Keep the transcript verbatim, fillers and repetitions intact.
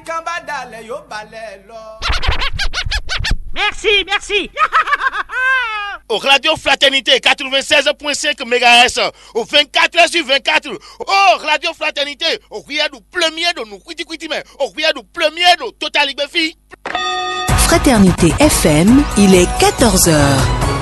Merci, merci. Au Radio Fraternité quatre-vingt-seize point cinq mégahertz au vingt-quatre heures sur vingt-quatre. Oh, Radio Fraternité, au regard du premier de nous, quiti quiti mais au regard du premier de Total Béfi. Fraternité F M, il est quatorze heures.